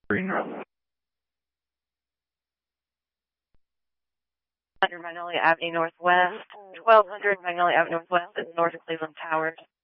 Green Road. 100 Magnolia Avenue Northwest, 1200 Magnolia Avenue Northwest at North Cleveland Towers.